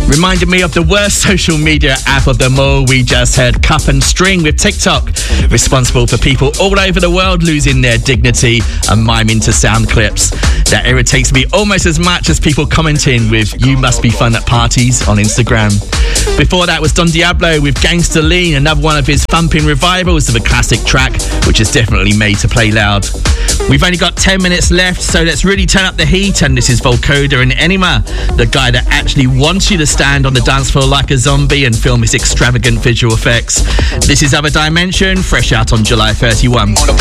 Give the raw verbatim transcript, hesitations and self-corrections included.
Reminded me of the worst social media app of them all. We just heard Cup and String with TikTok, responsible for people all over the world losing their dignity and miming to sound clips. That irritates me almost as much as people commenting with "You must be fun at parties" on Instagram. Before that was Don Diablo with Gangsta Lean, another one of his thumping revivals of a classic track, which is definitely made to play loud. We've only got ten minutes left, so let's really turn up the heat. And this is Volcoda and Enima, the guy that actually wants you to stand on the dance floor like a zombie and film his extravagant visual effects. This is Other Dimension, fresh out on July thirty-first.